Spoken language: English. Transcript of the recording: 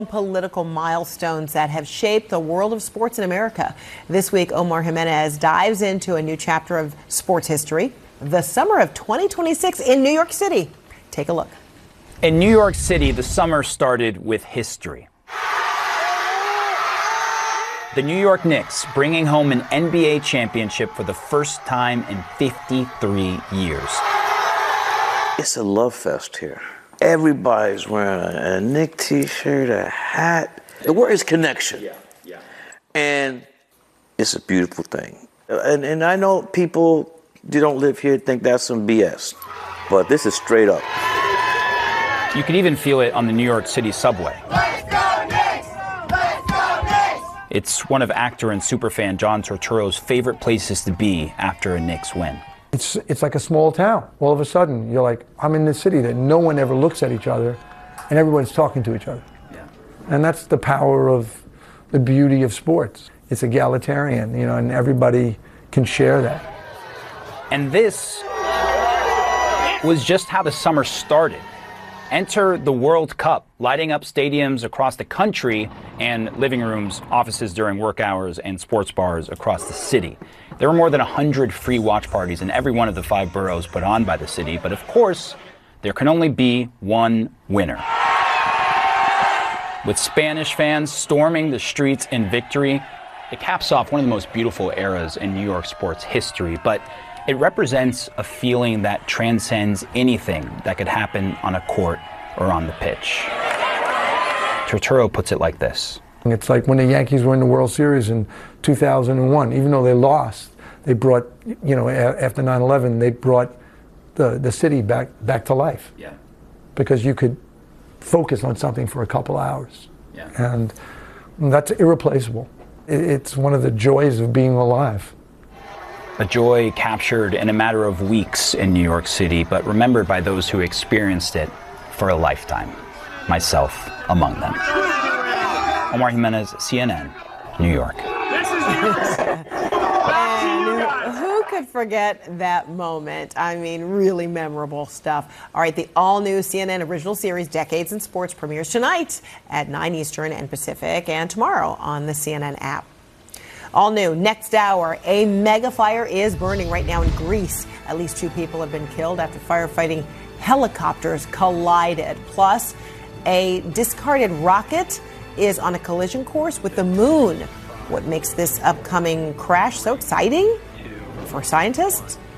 Political milestones that have shaped the world of sports in America. This week, Omar Jimenez dives into a new chapter of sports history, the summer of 2026 in New York City. Take a look. In New York City, the summer started with history. The New York Knicks bringing home an NBA championship for the first time in 53 years. It's a love fest here. Everybody's wearing a Knick t-shirt, a hat. The word is connection. Yeah. And it's a beautiful thing. And I know people who don't live here think that's some BS, but this is straight up. You could even feel it on the New York City subway. Let's go Knicks! Let's go Knicks! It's one of actor and superfan John Turturro's favorite places to be after a Knicks win. It's like a small town. All of a sudden, you're like, I'm in this city that no one ever looks at each other, and everyone's talking to each other. Yeah. And that's the power of the beauty of sports. It's egalitarian, and everybody can share that. And this was just how the summer started. Enter the World Cup, lighting up stadiums across the country and living rooms, offices during work hours, and sports bars across the city. There were more than 100 free watch parties in every one of the 5 boroughs put on by the city, but of course, there can only be one winner. With Spanish fans storming the streets in victory, it caps off one of the most beautiful eras in New York sports history, but it represents a feeling that transcends anything that could happen on a court or on the pitch. Turturro puts it like this. It's like when the Yankees were in the World Series in 2001. Even though they lost, they brought, after 9/11, they brought the city back to life. Yeah. Because you could focus on something for a couple hours. Yeah. And that's irreplaceable. It's one of the joys of being alive. A joy captured in a matter of weeks in New York City, but remembered by those who experienced it for a lifetime, myself among them. Omar Jimenez, CNN, New York. And who could forget that moment? I mean, really memorable stuff. All right, the all-new CNN original series, Decades in Sports, premieres tonight at 9 Eastern and Pacific, and tomorrow on the CNN app. All new, next hour, a mega fire is burning right now in Greece. At least 2 people have been killed after firefighting helicopters collided. Plus, a discarded rocket is on a collision course with the moon. What makes this upcoming crash so exciting for scientists?